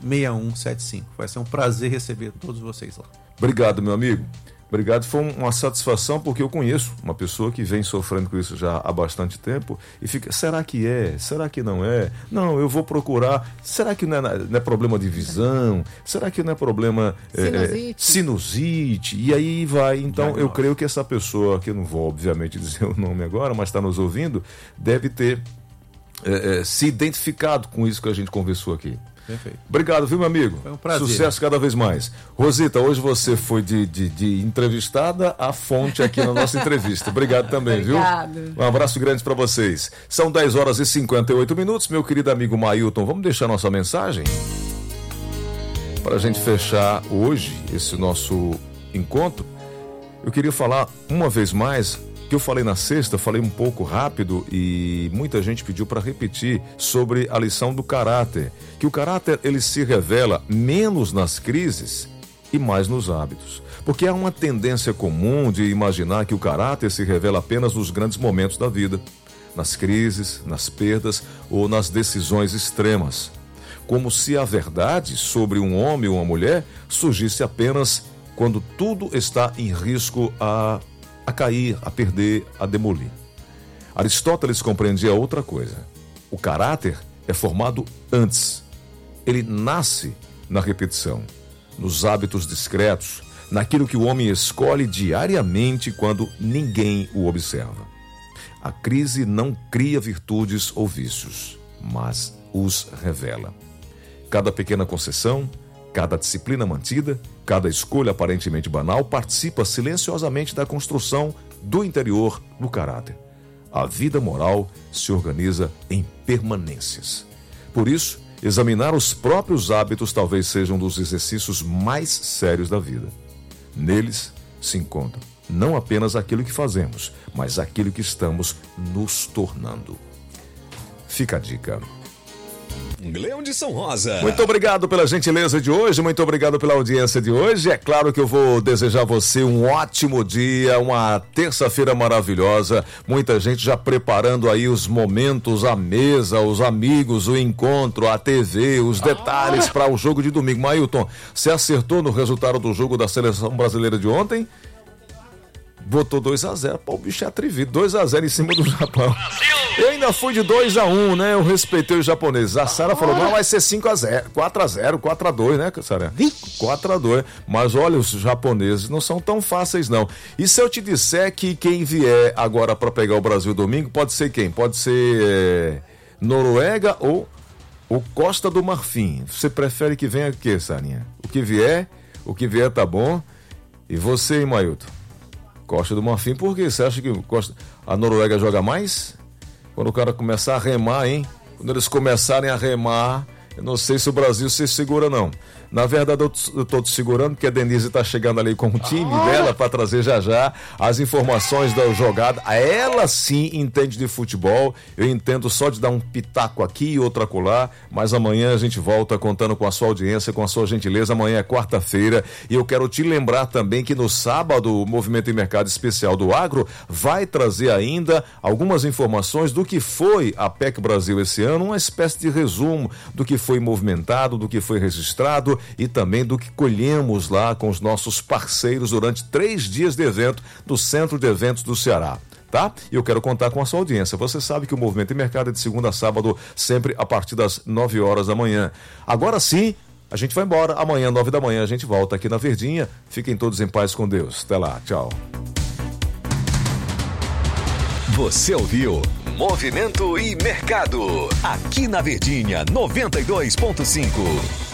6175. Vai ser um prazer receber todos vocês lá. Obrigado, meu amigo. Obrigado, foi uma satisfação, porque eu conheço uma pessoa que vem sofrendo com isso já há bastante tempo e fica, será que é? Será que não é? Não, eu vou procurar. Será que não é problema de visão? Será que não é problema sinusite? E aí vai. Então, eu creio que essa pessoa, que eu não vou obviamente dizer o nome agora, mas está nos ouvindo, deve ter se identificado com isso que a gente conversou aqui. Perfeito. Obrigado, viu, meu amigo? Foi um prazer. Sucesso cada vez mais. Rosita, hoje você foi de entrevistada a fonte aqui na nossa entrevista. Obrigado também, Obrigado. Viu? Um abraço grande para vocês. São 10 horas e 58 minutos. Meu querido amigo Mailton, vamos deixar nossa mensagem? Para a gente fechar hoje esse nosso encontro, eu queria falar uma vez mais que eu falei na sexta, falei um pouco rápido e muita gente pediu para repetir sobre a lição do caráter, que o caráter ele se revela menos nas crises e mais nos hábitos, porque há uma tendência comum de imaginar que o caráter se revela apenas nos grandes momentos da vida, nas crises, nas perdas ou nas decisões extremas, como se a verdade sobre um homem ou uma mulher surgisse apenas quando tudo está em risco a cair, a perder, a demolir. Aristóteles compreendia outra coisa. O caráter é formado antes. Ele nasce na repetição, nos hábitos discretos, naquilo que o homem escolhe diariamente quando ninguém o observa. A crise não cria virtudes ou vícios, mas os revela. Cada pequena concessão, cada disciplina mantida, cada escolha aparentemente banal participa silenciosamente da construção do interior do caráter. A vida moral se organiza em permanências. Por isso, examinar os próprios hábitos talvez seja um dos exercícios mais sérios da vida. Neles se encontra não apenas aquilo que fazemos, mas aquilo que estamos nos tornando. Fica a dica. Leão de São Rosa. Muito obrigado pela gentileza de hoje, muito obrigado pela audiência de hoje. É claro que eu vou desejar a você um ótimo dia, uma terça-feira maravilhosa. Muita gente já preparando aí os momentos, a mesa, os amigos, o encontro, a TV, os detalhes para o jogo de domingo. Mailton, você acertou no resultado do jogo da seleção brasileira de ontem? Botou 2-0, pô, o bicho é atrevido, 2-0 em cima do Japão. Eu ainda fui de 2-1, né? Eu respeitei os japoneses. A Sara falou, não, vai ser 5-0, 4-0, 4-2, né, Sara? 4-2. Mas olha, os japoneses não são tão fáceis, não. E se eu te disser que quem vier agora para pegar o Brasil domingo, pode ser quem? Pode ser Noruega ou Costa do Marfim. Você prefere que venha o quê, Sarinha? O que vier tá bom. E você, hein, Mailton? Costa do Marfim, por quê? Você acha que a Noruega joga mais? Quando o cara começar a remar, hein? Quando eles começarem a remar, eu não sei se o Brasil se segura, não. Na verdade, eu tô te segurando, porque a Denise tá chegando ali com o time dela para trazer já as informações da jogada. Ela sim entende de futebol. Eu entendo só de dar um pitaco aqui e outro acolá, mas amanhã a gente volta contando com a sua audiência, com a sua gentileza. Amanhã é quarta-feira e eu quero te lembrar também que no sábado o Movimento e Mercado Especial do Agro vai trazer ainda algumas informações do que foi a PEC Brasil esse ano, uma espécie de resumo do que foi movimentado, do que foi registrado e também do que colhemos lá com os nossos parceiros durante 3 dias de evento do Centro de Eventos do Ceará. Tá? E eu quero contar com a sua audiência. Você sabe que o Movimento e Mercado é de segunda a sábado, sempre a partir das 9 horas da manhã. Agora sim, a gente vai embora. Amanhã, 9 da manhã, a gente volta aqui na Verdinha. Fiquem todos em paz com Deus. Até lá. Tchau. Você ouviu Movimento e Mercado, aqui na Verdinha 92.5.